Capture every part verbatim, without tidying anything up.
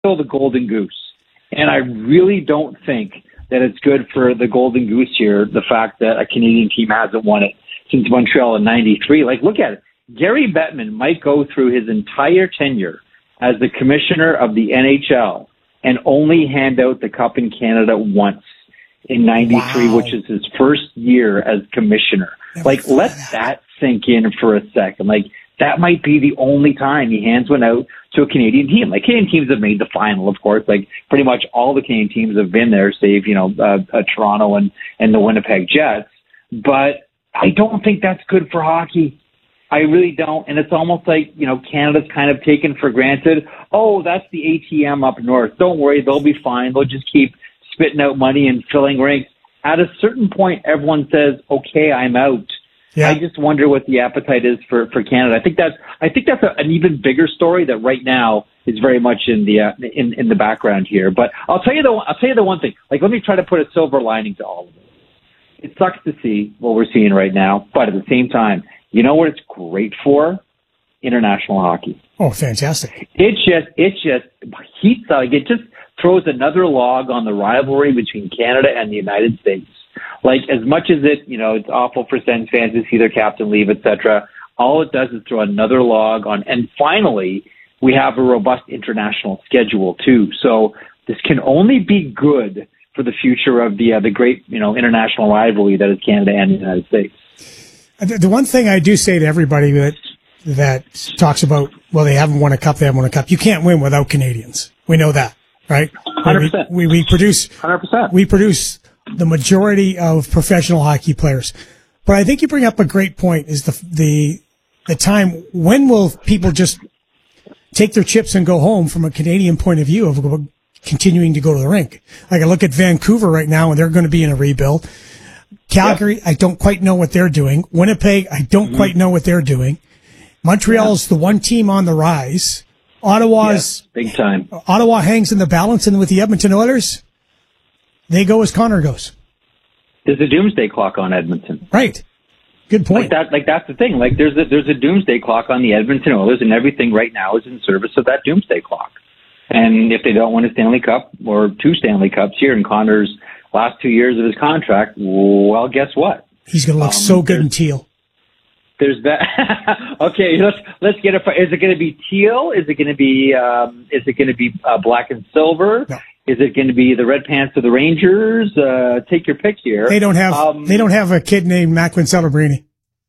still the Golden Goose. And I really don't think that it's good for the Golden Goose here, the fact that a Canadian team hasn't won it since Montreal in ninety-three. Like, look at it. Gary Bettman might go through his entire tenure as the commissioner of the N H L and only hand out the Cup in Canada once in ninety-three, wow. which is his first year as commissioner. Never like, let that. that sink in for a second. Like, that might be the only time he hands one out to a Canadian team. Like, Canadian teams have made the final, of course. Like, pretty much all the Canadian teams have been there, save, you know, uh, uh, Toronto and, and the Winnipeg Jets. But I don't think that's good for hockey. I really don't. And it's almost like, you know, Canada's kind of taken for granted. Oh, that's the A T M up north. Don't worry, they'll be fine. They'll just keep spitting out money and filling ranks. At a certain point, everyone says, okay, I'm out. Yeah. I just wonder what the appetite is for, for Canada. I think that's, I think that's a, an even bigger story that right now is very much in the, uh, in, in the background here. But I'll tell you the, I'll tell you the one thing. Like, let me try to put a silver lining to all of this. It sucks to see what we're seeing right now, but at the same time, you know what it's great for? International hockey. Oh, fantastic. It just, it just heats up. It just throws another log on the rivalry between Canada and the United States. Like, as much as it, you know, it's awful for Sens fans to see their captain leave, et cetera, all it does is throw another log on. And finally, we have a robust international schedule, too. So this can only be good for the future of the uh, the great, you know, international rivalry that is Canada and the United States. The one thing I do say to everybody that that talks about, well, they haven't won a cup, they haven't won a cup. You can't win without Canadians. We know that, right? one hundred percent. We, we, we produce, one hundred percent. We produce the majority of professional hockey players. But I think you bring up a great point, is the, the, the time, when will people just take their chips and go home from a Canadian point of view of continuing to go to the rink? Like, I look at Vancouver right now, and they're going to be in a rebuild. Calgary, yep. I don't quite know what they're doing. Winnipeg, I don't mm-hmm. quite know what they're doing. Montreal's yeah. the one team on the rise. Ottawa's yes, big time. Ottawa hangs in the balance, and with the Edmonton Oilers, they go as Connor goes. There's a doomsday clock on Edmonton. Right. Good point. Like that, like that's the thing. Like there's a, there's a doomsday clock on the Edmonton Oilers, and everything right now is in service of that doomsday clock. And if they don't win a Stanley Cup or two Stanley Cups here in Connor's last two years of his contract, well, guess what? He's going to look um, so good in teal. There's that. Okay, let's let's get it. Is it going to be teal? Is it going to be um, is it going to be uh, black and silver? No. Is it going to be the red pants of the Rangers? Uh, take your pick here. They don't have um, they don't have a kid named Macklin Celebrini.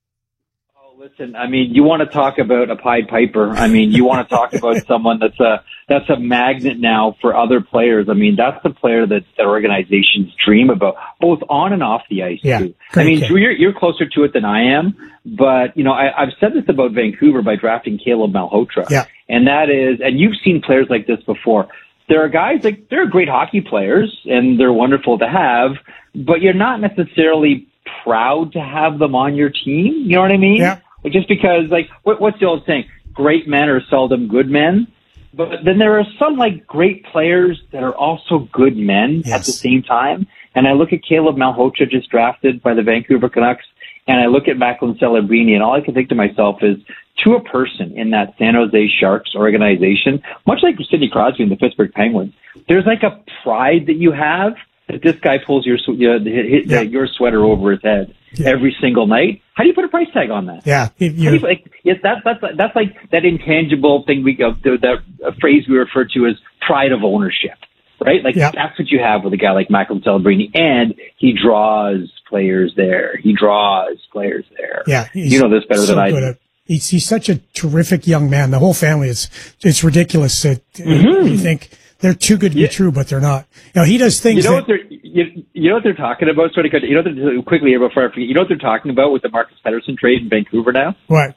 Oh, listen. I mean, you want to talk about a Pied Piper? I mean, you want to talk about someone that's a that's a magnet now for other players. I mean, that's the player that, that organizations dream about, both on and off the ice, yeah, too. I mean, Drew, you're, you're closer to it than I am, but, you know, I, I've said this about Vancouver by drafting Caleb Malhotra. Yeah. And that is, and you've seen players like this before. There are guys, like, they're great hockey players, and they're wonderful to have, but you're not necessarily proud to have them on your team. You know what I mean? Yeah. Just because, like, what, what's the old saying? Great men are seldom good men. But then there are some, like, great players that are also good men yes. at the same time. And I look at Caleb Malhotra, just drafted by the Vancouver Canucks, and I look at Macklin Celebrini, and all I can think to myself is, to a person in that San Jose Sharks organization, much like Sidney Crosby and the Pittsburgh Penguins, there's like a pride that you have that this guy pulls your you know, hit, yeah. your sweater over his head yeah. every single night. How do you put a price tag on that? Yeah, it, you, like, yes, that's that's that's like that intangible thing we go that a phrase we refer to as pride of ownership, right? Like yeah. that's what you have with a guy like Macklin Celebrini, and he draws players there. He draws players there. Yeah, you know this better so than I do. At, he's he's such a terrific young man. The whole family is it's ridiculous that mm-hmm. you think they're too good to be yeah. true, but they're not. You know, he does things. You know that, what they're you, you know what they're talking about. Sort of, you know, what quickly here before I forget. You know what they're talking about with the Marcus Pettersson trade in Vancouver now? What?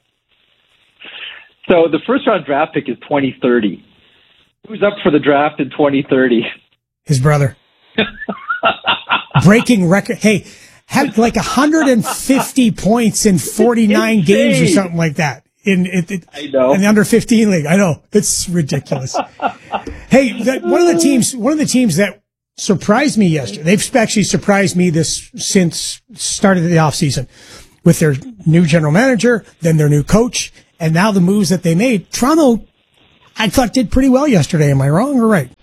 So the first round draft pick is twenty thirty. Who's up for the draft in twenty thirty? His brother. Breaking record. Hey, had like one hundred fifty points in forty-nine games or something like that. In, it, it, I know. In the under fifteen league. I know. It's ridiculous. Hey, that, one of the teams, one of the teams that surprised me yesterday, they've actually surprised me this since started the offseason with their new general manager, then their new coach, and now the moves that they made. Toronto, I thought did pretty well yesterday. Am I wrong or right?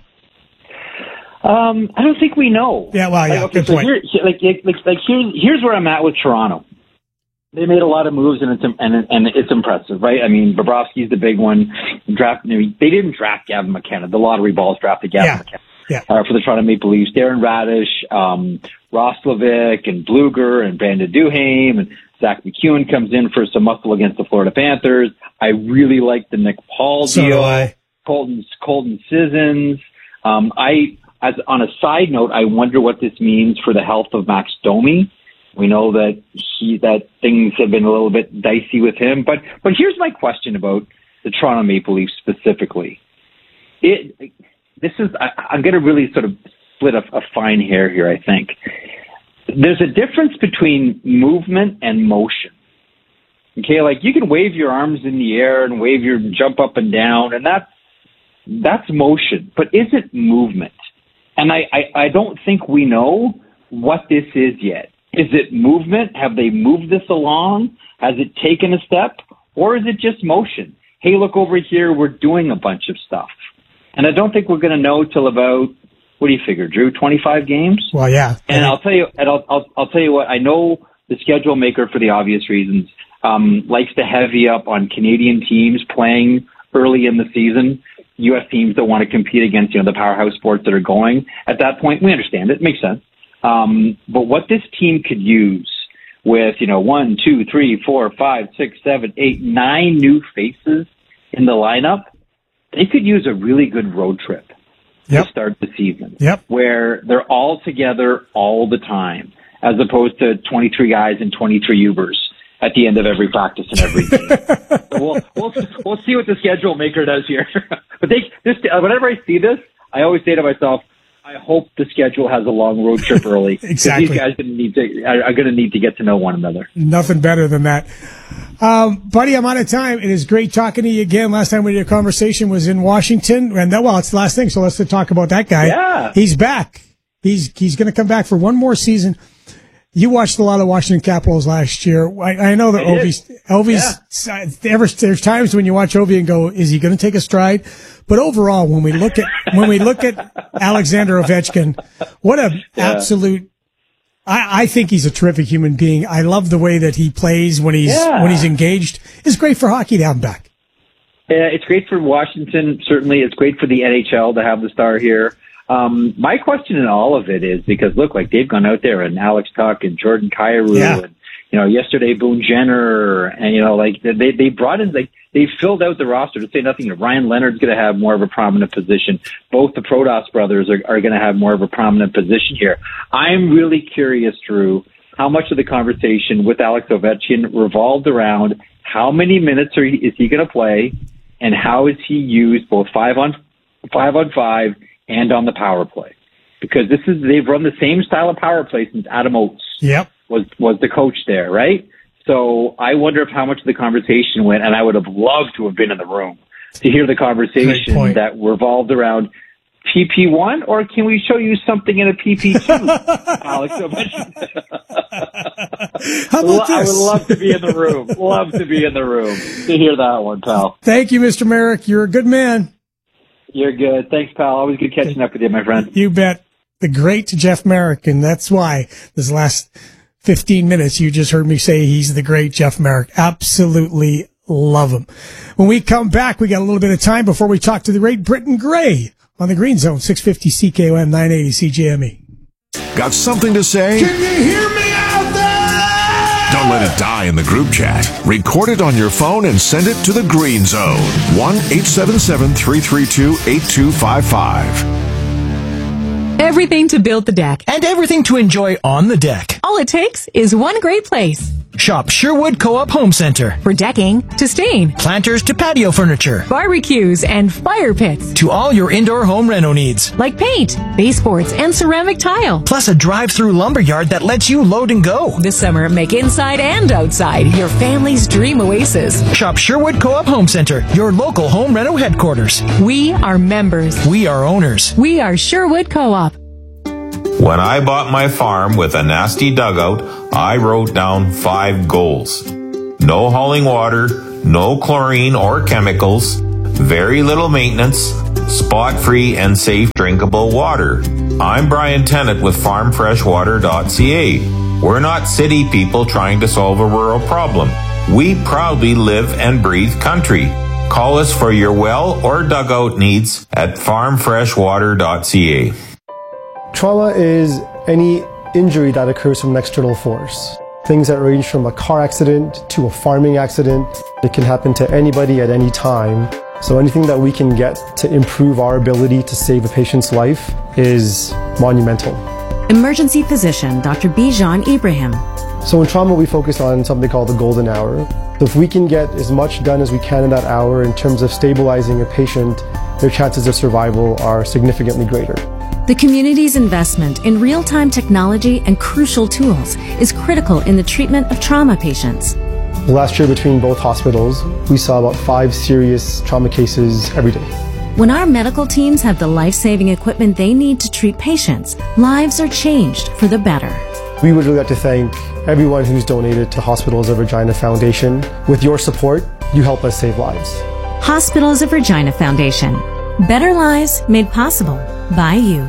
Um, I don't think we know. Yeah, well, yeah, like, okay, good so point. Here, like, like, like, here's here's where I'm at with Toronto. They made a lot of moves, and it's and and it's impressive, right? I mean, Bobrovsky's the big one. Draft, they didn't draft Gavin McKenna. The lottery balls drafted Gavin Yeah. McKenna Yeah. uh, for the Toronto Maple Leafs. Darren Radish, um, Roslovic, and Bluger, and Brandon Duhaime, and Zach McEwen comes in for some muscle against the Florida Panthers. I really like the Nick Paul So deal. do I. Colton Colton Sissons. Um, I, as on a side note, I wonder what this means for the health of Max Domi. We know that he that things have been a little bit dicey with him, but but here's my question about the Toronto Maple Leafs specifically. It this is I, I'm going to really sort of split a, a fine hair here. I think there's a difference between movement and motion. Okay, like you can wave your arms in the air and wave your jump up and down, and that's that's motion. But is it movement? And I, I, I don't think we know what this is yet. Is it movement? Have they moved this along? Has it taken a step? Or is it just motion? Hey, look over here, we're doing a bunch of stuff. And I don't think we're going to know till about, what do you figure, Drew, twenty-five games? Well, yeah. And I'll tell you, and I'll, I'll, I'll tell you what, I know the schedule maker, for the obvious reasons, um, likes to heavy up on Canadian teams playing early in the season. U S teams that want to compete against, you know, the powerhouse sports that are going at that point. We understand it. It makes sense. Um, but what this team could use with, you know, one, two, three, four, five, six, seven, eight, nine new faces in the lineup, they could use a really good road trip Yep. to start the season. Yep. Where they're all together all the time, as opposed to twenty-three guys and twenty-three Ubers at the end of every practice and every game. So we'll, we'll, we'll see what the schedule maker does here. But they, this, whenever I see this, I always say to myself, I hope the schedule has a long road trip early. Exactly. These guys gonna need to, are, are going to need to get to know one another. Nothing better than that. Um, buddy, I'm out of time. It is great talking to you again. Last time we did a conversation was in Washington. And that, well, it's the last thing, so let's talk about that guy. Yeah. He's back. He's he's going to come back for one more season. You watched a lot of Washington Capitals last year. I, I know that Ovi's, Ovi's, yeah. ever, there's times when you watch Ovi and go, is he going to take a stride? But overall, when we look at, when we look at Alexander Ovechkin, what a yeah. absolute, I, I think he's a terrific human being. I love the way that he plays when he's, yeah. when he's engaged. It's great for hockey to have him back. Yeah, it's great for Washington. Certainly. It's great for the N H L to have the star here. Um, my question in all of it is because look, like they've gone out there and Alex Tuch and Jordan Kyrou yeah. and, you know, yesterday Boone Jenner and, you know, like they, they brought in, like they filled out the roster to say nothing. Ryan Leonard's going to have more of a prominent position. Both the Protas brothers are, are going to have more of a prominent position here. I'm really curious, Drew, how much of the conversation with Alex Ovechkin revolved around how many minutes are he, is he going to play and how is he used both five on five on five and on the power play, because this is, they've run the same style of power play since Adam Oates yep. was, was the coach there, right? So I wonder if how much of the conversation went, and I would have loved to have been in the room to hear the conversation that revolved around P P one, or can we show you something in a P P two, Alex Ovechkin? How about I this? would love to be in the room. Love to be in the room to hear that one, pal. Thank you, Mister Merrick. You're a good man. You're good. Thanks, pal. Always good catching up with you, my friend. You bet. The great Jeff Merrick, and that's why this last fifteen minutes you just heard me say he's the great Jeff Merrick. Absolutely love him. When we come back, we got a little bit of time before we talk to the great Britton Gray on the Green Zone, six fifty C K O M, nine eighty C J M E. Got something to say? Can you hear me out there? Don't let it die in the group chat. Record it on your phone and send it to the Green Zone. one eight seven seven, three three two, eight two five five. Everything to build the deck. And everything to enjoy on the deck. All it takes is one great place. Shop Sherwood Co-op Home Center. For decking to stain, planters to patio furniture, barbecues and fire pits, to all your indoor home reno needs, like paint, baseboards, and ceramic tile. Plus a drive-through lumberyard that lets you load and go. This summer, make inside and outside your family's dream oasis. Shop Sherwood Co-op Home Center, your local home reno headquarters. We are members. We are owners. We are Sherwood Co-op. When I bought my farm with a nasty dugout, I wrote down five goals. No hauling water, no chlorine or chemicals, very little maintenance, spot-free and safe drinkable water. I'm Brian Tennant with farm fresh water dot c a. We're not city people trying to solve a rural problem. We proudly live and breathe country. Call us for your well or dugout needs at farm fresh water dot c a. Trauma is any injury that occurs from an external force. Things that range from a car accident to a farming accident. It can happen to anybody at any time. So anything that we can get to improve our ability to save a patient's life is monumental. Emergency physician Doctor Bijan Ibrahim. So in trauma, we focus on something called the golden hour. So if we can get as much done as we can in that hour in terms of stabilizing a patient, their chances of survival are significantly greater. The community's investment in real-time technology and crucial tools is critical in the treatment of trauma patients. Last year, between both hospitals, we saw about five serious trauma cases every day. When our medical teams have the life-saving equipment they need to treat patients, lives are changed for the better. We would really like to thank everyone who's donated to Hospitals of Regina Foundation. With your support, you help us save lives. Hospitals of Regina Foundation. Better lives made possible by you.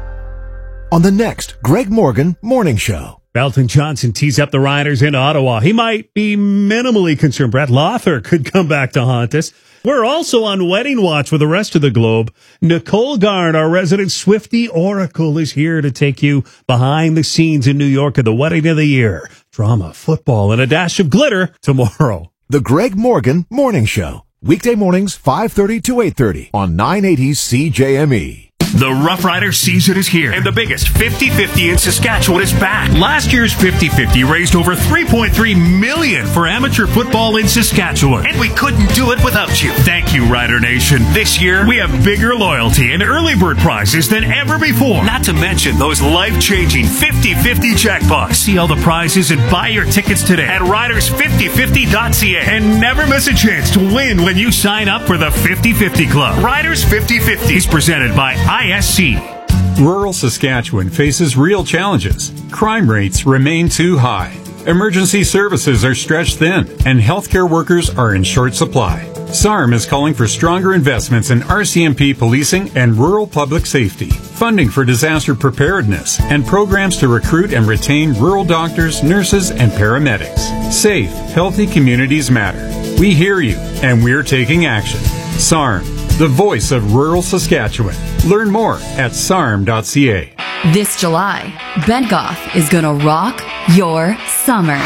On the next Greg Morgan Morning Show. Belton Johnson tees up the Riders in Ottawa. He might be minimally concerned. Brett Lothar could come back to haunt us. We're also on wedding watch for the rest of the globe. Nicole Gard, our resident Swiftie Oracle, is here to take you behind the scenes in New York at the wedding of the year. Drama, football, and a dash of glitter tomorrow. The Greg Morgan Morning Show. Weekday mornings, five thirty to eight thirty on nine eighty C J M E. The Rough Rider season is here, and the biggest fifty fifty in Saskatchewan is back. Last year's fifty fifty raised over three point three million dollars for amateur football in Saskatchewan, and we couldn't do it without you. Thank you, Rider Nation. This year, we have bigger loyalty and early bird prizes than ever before. Not to mention those life-changing fifty fifty jackpots. See all the prizes and buy your tickets today at riders fifty fifty dot c a. And never miss a chance to win when you sign up for the fifty fifty Club. Riders fifty fifty is presented by I S C. Rural Saskatchewan faces real challenges. Crime rates remain too high. Emergency services are stretched thin, and healthcare workers are in short supply. S A R M is calling for stronger investments in R C M P policing and rural public safety, funding for disaster preparedness, and programs to recruit and retain rural doctors, nurses, and paramedics. Safe, healthy communities matter. We hear you, and we're taking action. S A R M, the voice of rural Saskatchewan. Learn more at S A R M dot c a. This July, Bengoff is going to rock your summer.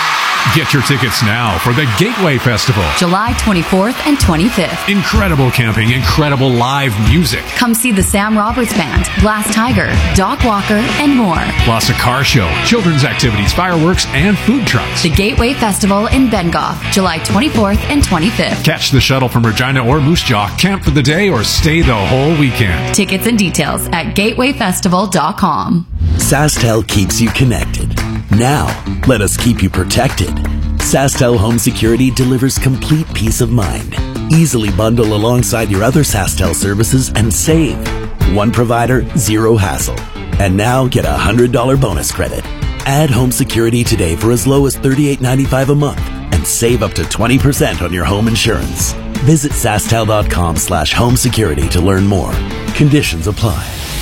Get your tickets now for the Gateway Festival. July twenty-fourth and twenty-fifth. Incredible camping, incredible live music. Come see the Sam Roberts Band, Glass Tiger, Doc Walker, and more. Plus a car show, children's activities, fireworks, and food trucks. The Gateway Festival in Bengoff, July twenty-fourth and twenty-fifth. Catch the shuttle from Regina or Moose Jaw, camp for the day, or stay the whole weekend. Tickets and details at gateway festival dot com. SaskTel keeps you connected. Now, let us keep you protected. SaskTel Home Security delivers complete peace of mind. Easily bundle alongside your other SaskTel services and save. One provider, zero hassle. And now get a one hundred dollars bonus credit. Add home security today for as low as thirty-eight ninety-five a month and save up to twenty percent on your home insurance. Visit sasktel dot com slash home security to learn more. Conditions apply.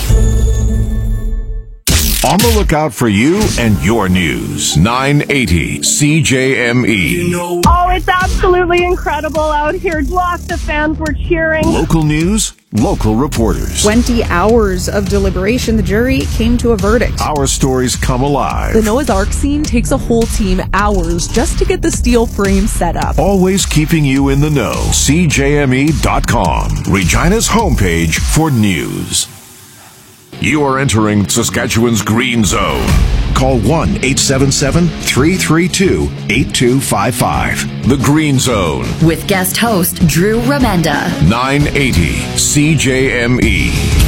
On the lookout for you and your news. nine eighty C J M E. Oh, it's absolutely incredible out here. Lots of fans were cheering. Local news, local reporters. twenty hours of deliberation, the jury came to a verdict. Our stories come alive. The Noah's Ark scene takes a whole team hours just to get the steel frame set up. Always keeping you in the know. C J M E dot com. Regina's homepage for news. You are entering Saskatchewan's Green Zone. Call one eight seven seven, three three two, eight two five five. The Green Zone. With guest host Drew Remenda. nine eighty C J M E.